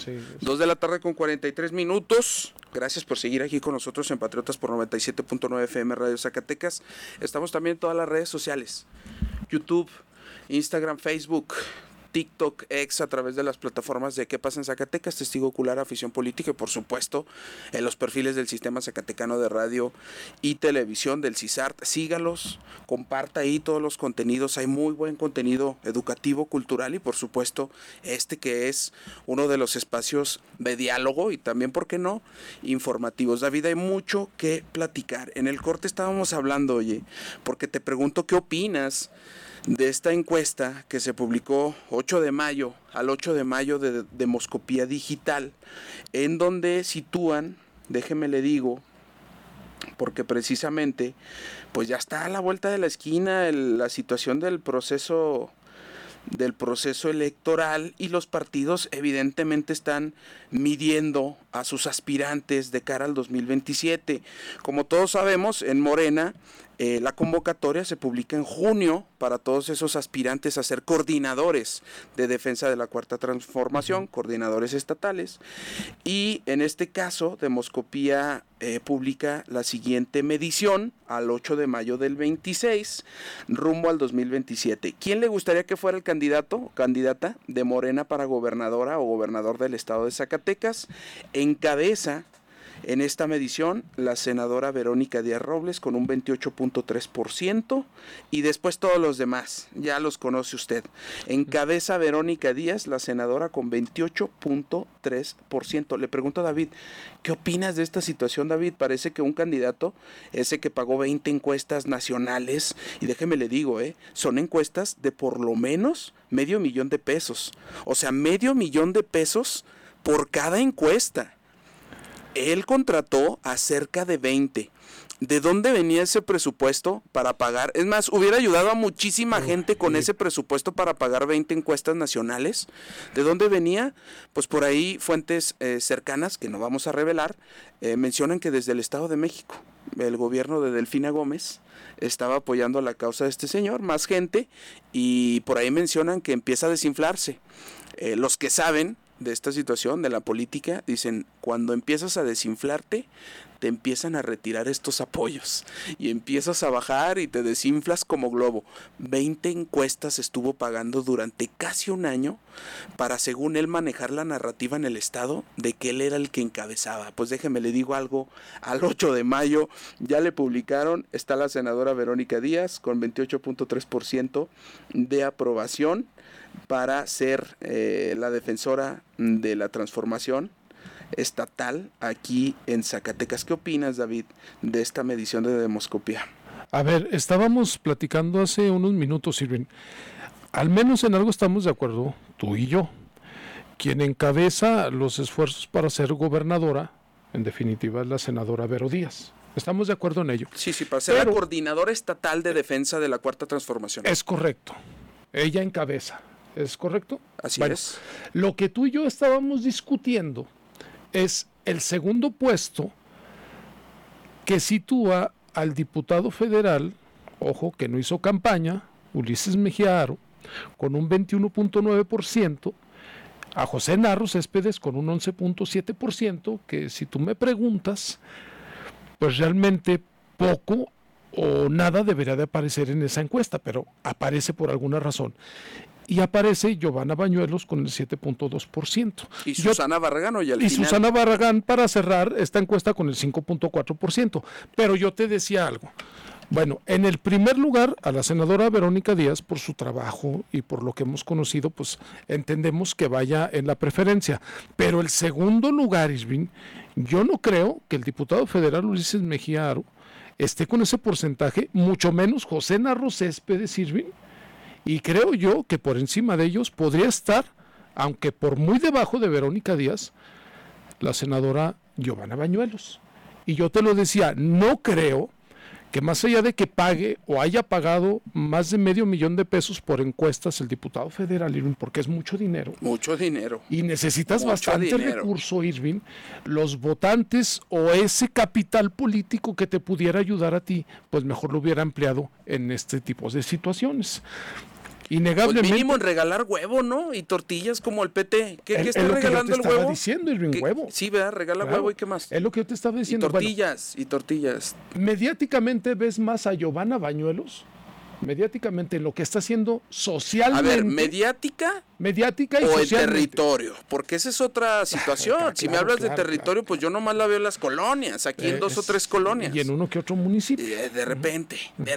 Sí, 2 de la tarde con 43 minutos. Gracias por seguir aquí con nosotros en Patriotas por 97.9 FM Radio Zacatecas. Estamos también en todas las redes sociales. YouTube, Instagram, Facebook, TikTok, X, a través de las plataformas de ¿Qué pasa en Zacatecas?, Testigo Ocular, Afición Política y por supuesto en los perfiles del Sistema Zacatecano de Radio y Televisión del CISART. Sígalos, comparta ahí todos los contenidos, hay muy buen contenido educativo, cultural y por supuesto que es uno de los espacios de diálogo y también, ¿por qué no?, informativos. David, hay mucho que platicar. En el corte estábamos hablando, oye, porque te pregunto qué opinas de esta encuesta que se publicó 8 de mayo al 8 de mayo de Demoscopía Digital, en donde sitúan, déjeme le digo, porque precisamente pues ya está a la vuelta de la esquina la situación del proceso electoral y los partidos evidentemente están midiendo a sus aspirantes de cara al 2027. Como todos sabemos, en Morena la convocatoria se publica en junio para todos esos aspirantes a ser coordinadores de defensa de la Cuarta Transformación, coordinadores estatales, y en este caso Demoscopía publica la siguiente medición al 8 de mayo del 26 rumbo al 2027. ¿Quién le gustaría que fuera el candidato o candidata de Morena para gobernadora o gobernador del estado de Zacatecas? Encabeza en esta medición la senadora Verónica Díaz Robles con un 28.3% y después todos los demás, ya los conoce usted. Encabeza Verónica Díaz, la senadora, con 28.3%. Le pregunto a David, ¿qué opinas de esta situación, David? Parece que un candidato, ese que pagó 20 encuestas nacionales, y déjeme le digo, son encuestas de por lo menos $500,000, o sea, $500,000 por cada encuesta. Él contrató a cerca de 20. ¿De dónde venía ese presupuesto para pagar? Es más, hubiera ayudado a muchísima gente con ese presupuesto para pagar 20 encuestas nacionales. ¿De dónde venía? Pues por ahí fuentes cercanas, que no vamos a revelar, mencionan que desde el Estado de México, el gobierno de Delfina Gómez estaba apoyando la causa de este señor, más gente, y por ahí mencionan que empieza a desinflarse. Los que saben de esta situación, de la política, dicen, cuando empiezas a desinflarte, te empiezan a retirar estos apoyos y empiezas a bajar y te desinflas como globo. 20 encuestas estuvo pagando durante casi un año para, según él, manejar la narrativa en el estado de que él era el que encabezaba. Pues déjeme le digo algo, al 8 de mayo ya le publicaron, está la senadora Verónica Díaz con 28.3% de aprobación para ser la defensora de la transformación estatal aquí en Zacatecas. ¿Qué opinas, David, de esta medición de Demoscopía? A ver, estábamos platicando hace unos minutos, Irving. Al menos en algo estamos de acuerdo, tú y yo. Quien encabeza los esfuerzos para ser gobernadora, en definitiva, es la senadora Vero Díaz. ¿Estamos de acuerdo en ello? Sí, para ser la coordinadora estatal de defensa de la Cuarta Transformación. Es correcto. Ella encabeza. ¿Es correcto? Así es. Lo que tú y yo estábamos discutiendo es el segundo puesto que sitúa al diputado federal, ojo, que no hizo campaña, Ulises Mejía Aro, con un 21.9%, a José Narro Céspedes con un 11.7%, que si tú me preguntas, pues realmente poco o nada debería de aparecer en esa encuesta, pero aparece por alguna razón. Y aparece Giovanna Bañuelos con el 7.2%. ¿Y Susana Barragán o ya al final? Susana Barragán para cerrar esta encuesta con el 5.4%. Pero yo te decía algo. Bueno, en el primer lugar, a la senadora Verónica Díaz, por su trabajo y por lo que hemos conocido, pues entendemos que vaya en la preferencia. Pero el segundo lugar, Irving, yo no creo que el diputado federal Ulises Mejía Aro esté con ese porcentaje, mucho menos José Narro Céspedes, Irving. Y creo yo que por encima de ellos podría estar, aunque por muy debajo de Verónica Díaz, la senadora Giovanna Bañuelos. Y yo te lo decía, no creo que más allá de que pague o haya pagado más de $500,000 por encuestas el diputado federal, Irving, porque es mucho dinero. Mucho dinero. Y necesitas bastante recurso, Irving. Los votantes o ese capital político que te pudiera ayudar a ti, pues mejor lo hubiera empleado en este tipo de situaciones. Innegablemente. Pues mínimo en regalar huevo, ¿no? Y tortillas como el PT. ¿Qué está es regalando el huevo? Estaba diciendo, Irving, huevo. Sí, ¿verdad? Regala huevo y qué más. Es lo que yo te estaba diciendo. Y tortillas. Mediáticamente ves más a Giovanna Bañuelos. Mediáticamente en lo que está haciendo socialmente. A ver, mediática y o socialmente. en territorio, porque esa es otra situación. Si me hablas de territorio, pues yo nomás la veo en las colonias, aquí en 2 o 3 colonias. Y en uno que otro municipio. De repente.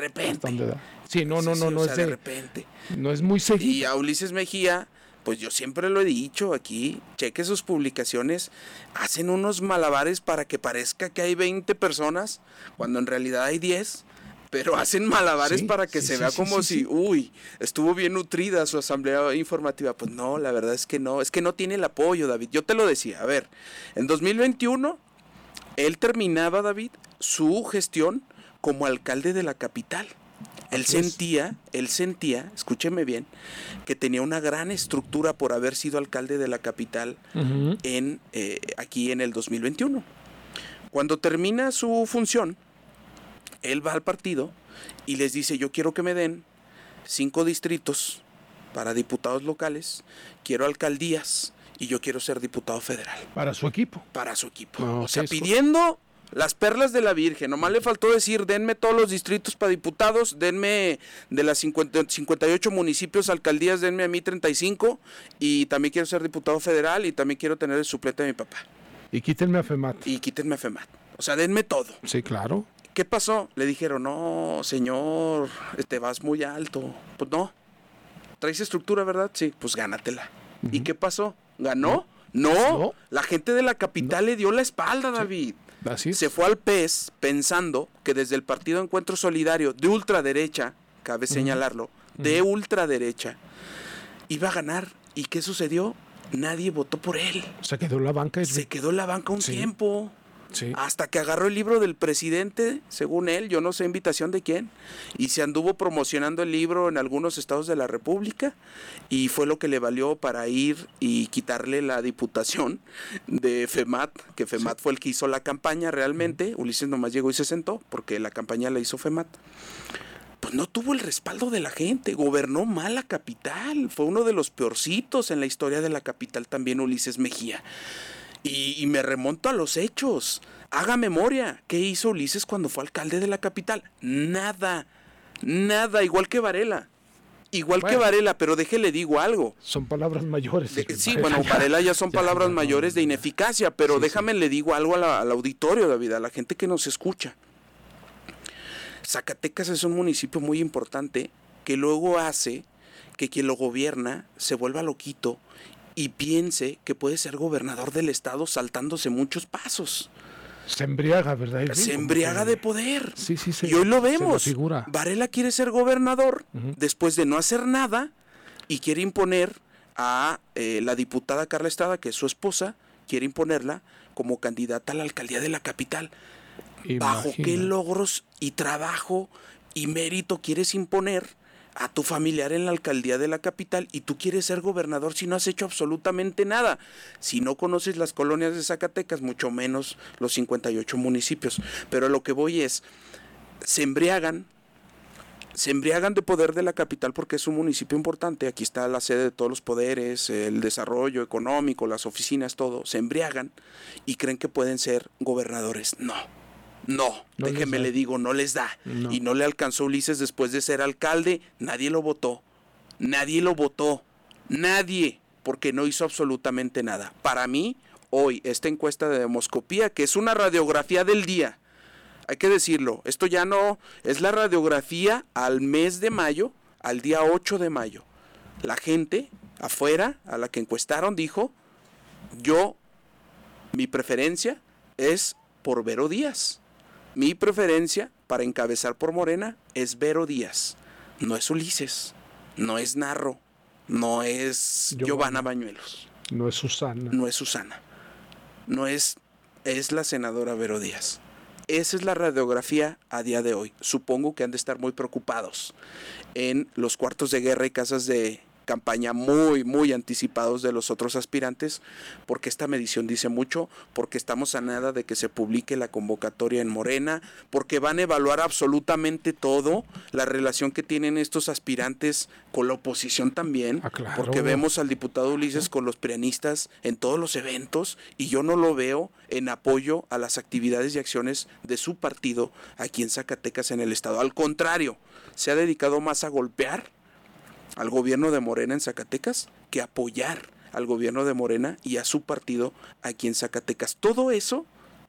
Sí, no es de repente. No es muy seguido. Y a Ulises Mejía, pues yo siempre lo he dicho aquí, cheque sus publicaciones, hacen unos malabares para que parezca que hay 20 personas, cuando en realidad hay 10. Pero hacen malabares para que se vea como si, estuvo bien nutrida su asamblea informativa. Pues no, la verdad es que no tiene el apoyo, David. Yo te lo decía, a ver, en 2021, él terminaba, David, su gestión como alcalde de la capital. Él sentía, escúcheme bien, que tenía una gran estructura por haber sido alcalde de la capital aquí en el 2021. Cuando termina su función, él va al partido y les dice, yo quiero que me den 5 distritos para diputados locales, quiero alcaldías y yo quiero ser diputado federal. Para su equipo. No, o sea, pidiendo las perlas de la Virgen. Nomás le faltó decir, denme todos los distritos para diputados, denme de las 58 municipios, alcaldías, denme a mí 35 y también quiero ser diputado federal y también quiero tener el suplente de mi papá. Y quítenme a FEMAT. O sea, denme todo. Sí, claro. ¿Qué pasó? Le dijeron, no, señor, te vas muy alto. Pues no. ¿Traes estructura, verdad? Sí, pues gánatela. ¿Y qué pasó? ¿Ganó? No. La gente de la capital le dio la espalda, David. Así es. Se fue al PES pensando que desde el Partido Encuentro Solidario de ultraderecha, cabe señalarlo, de ultraderecha, iba a ganar. ¿Y qué sucedió? Nadie votó por él. Se quedó en la banca. Se quedó en la banca un tiempo. Sí. Hasta que agarró el libro del presidente, según él, yo no sé invitación de quién, y se anduvo promocionando el libro en algunos estados de la República, y fue lo que le valió para ir y quitarle la diputación de FEMAT, que FEMAT fue el que hizo la campaña realmente. Ulises nomás llegó y se sentó, porque la campaña la hizo FEMAT. Pues no tuvo el respaldo de la gente, gobernó mal la capital, fue uno de los peorcitos en la historia de la capital también Ulises Mejía. Y me remonto a los hechos. Haga memoria. ¿Qué hizo Ulises cuando fue alcalde de la capital? Nada. Igual que Varela. Pero déjele digo algo. Son palabras mayores. Varela ya son palabras mayores de ineficacia, pero déjame le digo algo al auditorio, David, a la gente que nos escucha. Zacatecas es un municipio muy importante que luego hace que quien lo gobierna se vuelva loquito y piense que puede ser gobernador del estado saltándose muchos pasos. Se embriaga, ¿verdad? Se embriaga de poder. Sí. Y hoy lo vemos. Varela quiere ser gobernador después de no hacer nada y quiere imponer a la diputada Carla Estrada, que es su esposa, quiere imponerla como candidata a la alcaldía de la capital. ¿Bajo qué logros y trabajo y mérito quieres imponer a tu familiar en la alcaldía de la capital y tú quieres ser gobernador si no has hecho absolutamente nada? Si no conoces las colonias de Zacatecas, mucho menos los 58 municipios. Pero lo que voy es, se embriagan de poder de la capital porque es un municipio importante. Aquí está la sede de todos los poderes, el desarrollo económico, las oficinas, todo. Se embriagan y creen que pueden ser gobernadores. No, déjeme le digo, no les da. No. Y no le alcanzó Ulises después de ser alcalde. Nadie lo votó, porque no hizo absolutamente nada. Para mí, hoy, esta encuesta de Demoscopía, que es una radiografía del día, hay que decirlo, esto ya no es la radiografía al mes de mayo, al día 8 de mayo. La gente afuera, a la que encuestaron, dijo, mi preferencia es por Vero Díaz. Mi preferencia para encabezar por Morena es Vero Díaz. No es Ulises, no es Narro, no es Giovanna Bañuelos. No es Susana. Es la senadora Vero Díaz. Esa es la radiografía a día de hoy. Supongo que han de estar muy preocupados en los cuartos de guerra y casas de campaña muy, muy anticipados de los otros aspirantes, porque esta medición dice mucho, porque estamos a nada de que se publique la convocatoria en Morena, porque van a evaluar absolutamente todo, la relación que tienen estos aspirantes con la oposición también, claro. Porque vemos al diputado Ulises con los prianistas en todos los eventos y yo no lo veo en apoyo a las actividades y acciones de su partido aquí en Zacatecas, en el estado. Al contrario, se ha dedicado más a golpear al gobierno de Morena en Zacatecas que apoyar al gobierno de Morena y a su partido aquí en Zacatecas. Todo eso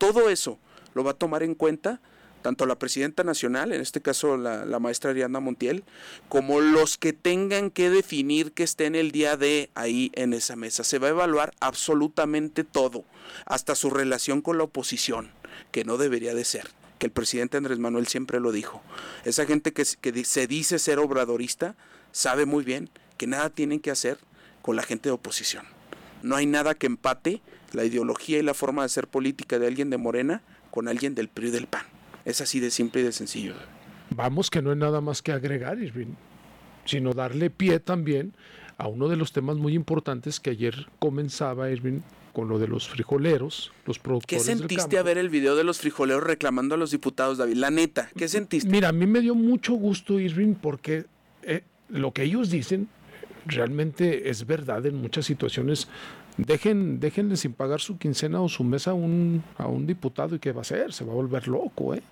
lo va a tomar en cuenta tanto la presidenta nacional, en este caso la maestra Ariadna Montiel, como los que tengan que definir que estén el día de ahí en esa mesa. Se va a evaluar absolutamente todo, hasta su relación con la oposición, que no debería de ser, que el presidente Andrés Manuel siempre lo dijo. Esa gente que se dice ser obradorista sabe muy bien que nada tienen que hacer con la gente de oposición. No hay nada que empate la ideología y la forma de hacer política de alguien de Morena con alguien del PRI y del PAN. Es así de simple y de sencillo. Vamos, que no hay nada más que agregar, Irving, sino darle pie también a uno de los temas muy importantes que ayer comenzaba, Irving, con lo de los frijoleros, los productores del campo. ¿Qué sentiste a ver el video de los frijoleros reclamando a los diputados, David? La neta, ¿qué sentiste? Mira, a mí me dio mucho gusto, Irving, porque lo que ellos dicen realmente es verdad en muchas situaciones. Déjenle sin pagar su quincena o su mes a un diputado, y ¿qué va a hacer? Se va a volver loco, ¿eh?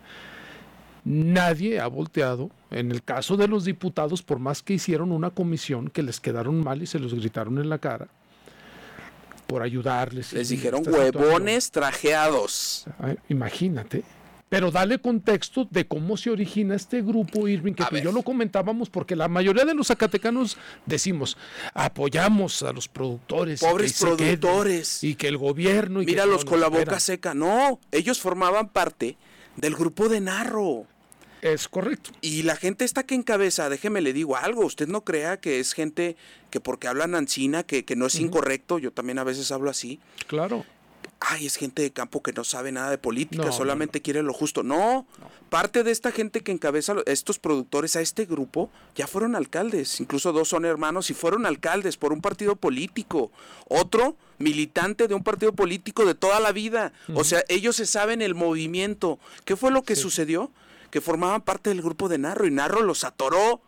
Nadie ha volteado. En el caso de los diputados, por más que hicieron una comisión que les quedaron mal y se los gritaron en la cara por ayudarles. Les dijeron huevones trajeados. Imagínate. Pero dale contexto de cómo se origina este grupo, Irving, que tú y yo lo comentábamos, porque la mayoría de los zacatecanos decimos, apoyamos a los productores. Pobres productores. Y que el gobierno... Míralos con la boca seca. No, ellos formaban parte del grupo de Narro. Es correcto. Y la gente esta que encabeza, déjeme le digo algo, usted no crea que es gente que porque hablan ancina, que no es incorrecto, yo también a veces hablo así. Claro. Ay, es gente de campo que no sabe nada de política, solamente quiere lo justo. No, parte de esta gente que encabeza estos productores a este grupo ya fueron alcaldes, incluso 2 son hermanos y fueron alcaldes por un partido político, otro militante de un partido político de toda la vida. O sea, ellos se saben el movimiento. ¿Qué fue lo que sucedió? Que formaban parte del grupo de Narro y Narro los atoró.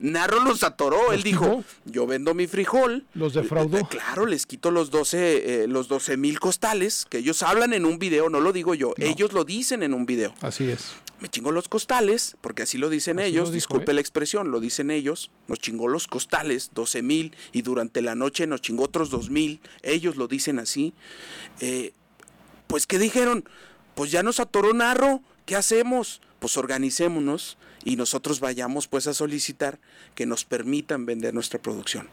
Él dijo, yo vendo mi frijol. Los defraudó. Claro, les quito los 12,000 costales, que ellos hablan en un video, no lo digo yo, ellos lo dicen en un video. Así es. Me chingó los costales, porque así lo dicen ellos, disculpe la expresión, lo dicen ellos, nos chingó los costales, 12,000, y durante la noche nos chingó otros 2,000, ellos lo dicen así. Pues, ¿qué dijeron? Pues ya nos atoró Narro, ¿qué hacemos? Pues organicémonos y nosotros vayamos pues a solicitar que nos permitan vender nuestra producción.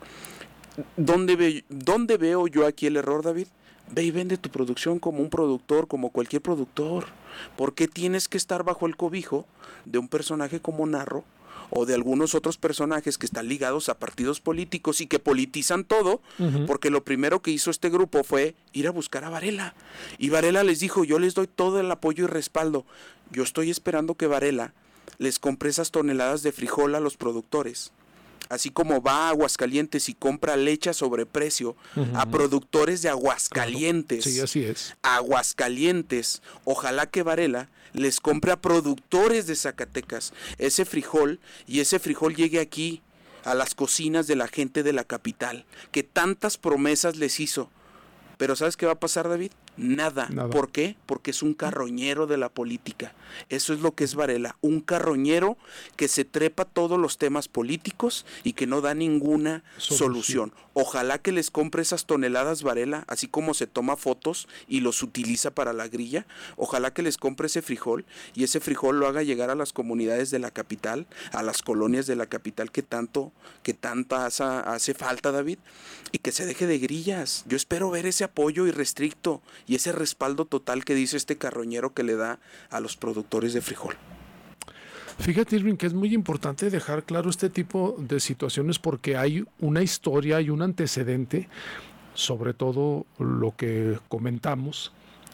¿Dónde veo yo aquí el error, David? Ve y vende tu producción como un productor, como cualquier productor. ¿Por qué tienes que estar bajo el cobijo de un personaje como Narro o de algunos otros personajes que están ligados a partidos políticos y que politizan todo? Porque lo primero que hizo este grupo fue ir a buscar a Varela. Y Varela les dijo, yo les doy todo el apoyo y respaldo. Yo estoy esperando que Varela les compre esas toneladas de frijol a los productores. Así como va a Aguascalientes y compra leche a sobreprecio a productores de Aguascalientes. Sí, así es. Aguascalientes. Ojalá que Varela les compre a productores de Zacatecas ese frijol y ese frijol llegue aquí a las cocinas de la gente de la capital, que tantas promesas les hizo. Pero ¿sabes qué va a pasar, David? Nada. ¿Por qué? Porque es un carroñero de la política. Eso es lo que es Varela, un carroñero que se trepa todos los temas políticos y que no da ninguna solución. Ojalá que les compre esas toneladas Varela, así como se toma fotos y los utiliza para la grilla. Ojalá que les compre ese frijol y ese frijol lo haga llegar a las comunidades de la capital, a las colonias de la capital que tanta hace falta, David, y que se deje de grillas. Yo espero ver ese apoyo irrestricto y ese respaldo total que dice este carroñero que le da a los productores de frijol. Fíjate, Irving, que es muy importante dejar claro este tipo de situaciones porque hay una historia y un antecedente, sobre todo lo que comentamos,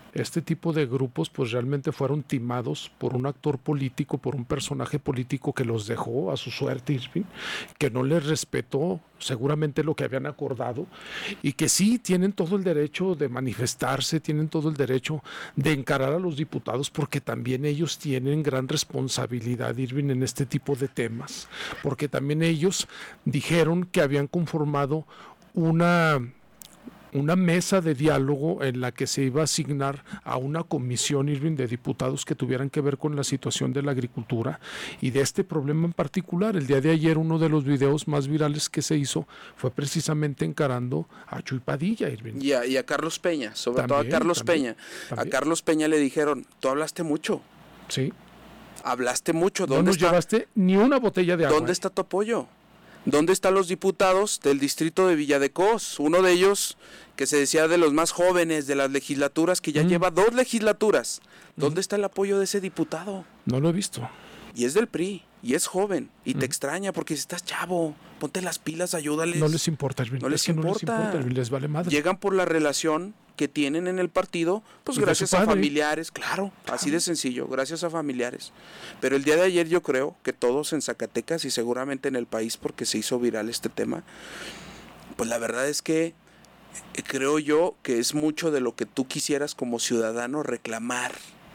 este tipo de grupos pues realmente fueron timados por un actor político, por un personaje político que los dejó a su suerte, Irving, que no les respetó seguramente lo que habían acordado y que sí tienen todo el derecho de manifestarse, tienen todo el derecho de encarar a los diputados porque también ellos tienen gran responsabilidad, Irving, en este tipo de temas, porque también ellos dijeron que habían conformado una mesa de diálogo en la que se iba a asignar a una comisión, Irving, de diputados que tuvieran que ver con la situación de la agricultura y de este problema en particular. El día de ayer uno de los videos más virales que se hizo fue precisamente encarando a Chuy Padilla, Irving. Y a Carlos Peña, sobre todo a Carlos Peña. A Carlos Peña le dijeron, tú hablaste mucho. Sí. Hablaste mucho. No nos llevaste ni una botella de agua. ¿Dónde está tu apoyo? ¿Dónde están los diputados del distrito de Villa de Cos? Uno de ellos, que se decía de los más jóvenes de las legislaturas, que ya lleva 2 legislaturas. ¿Dónde está el apoyo de ese diputado? No lo he visto. Y es del PRI, y es joven, y te extraña porque si estás chavo, ponte las pilas, ayúdales. No les importa, Irving. No les importa. Irving, les vale madre. Llegan por la relación que tienen en el partido, pues gracias a familiares, claro, así de sencillo, gracias a familiares. Pero el día de ayer yo creo que todos en Zacatecas y seguramente en el país, porque se hizo viral este tema, pues la verdad es que creo yo que es mucho de lo que tú quisieras como ciudadano reclamar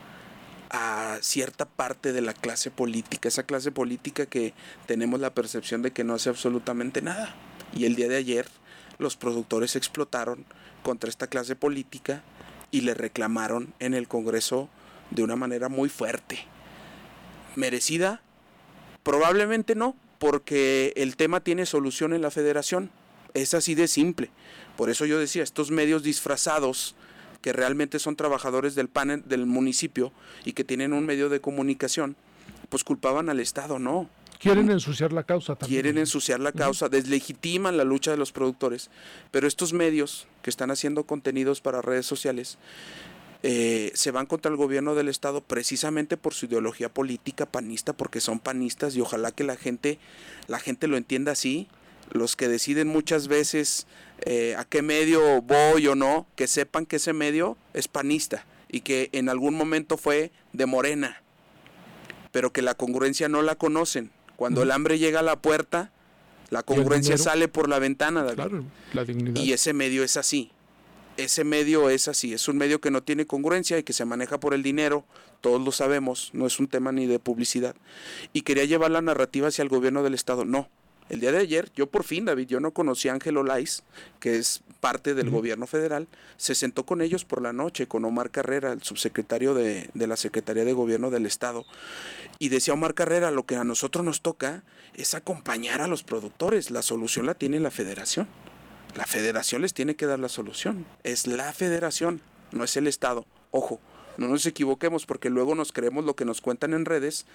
a cierta parte de la clase política, esa clase política que tenemos la percepción de que no hace absolutamente nada. Y el día de ayer los productores explotaron contra esta clase política y le reclamaron en el Congreso de una manera muy fuerte. ¿Merecida? Probablemente no, porque el tema tiene solución en la Federación. Es así de simple. Por eso yo decía, estos medios disfrazados que realmente son trabajadores del panel del municipio y que tienen un medio de comunicación, pues culpaban al Estado, no. Quieren ensuciar la causa también. Quieren ensuciar la causa, deslegitiman la lucha de los productores. Pero estos medios que están haciendo contenidos para redes sociales se van contra el gobierno del Estado precisamente por su ideología política panista, porque son panistas y ojalá que la gente lo entienda así. Los que deciden muchas veces a qué medio voy o no, que sepan que ese medio es panista y que en algún momento fue de Morena, pero que la congruencia no la conocen. Cuando el hambre llega a la puerta, la congruencia sale por la ventana, David. Claro, la dignidad. Y ese medio es así. Ese medio es así. Es un medio que no tiene congruencia y que se maneja por el dinero. Todos lo sabemos. No es un tema ni de publicidad. Y quería llevar la narrativa hacia el gobierno del Estado. No. El día de ayer, yo por fin, David, yo no conocí a Ángel Olais, que es parte del gobierno federal, se sentó con ellos por la noche, con Omar Carrera, el subsecretario de la Secretaría de Gobierno del Estado, y decía Omar Carrera, lo que a nosotros nos toca es acompañar a los productores, la solución la tiene la Federación, la Federación les tiene que dar la solución, es la Federación, no es el Estado, ojo. No nos equivoquemos porque luego nos creemos lo que nos cuentan en redes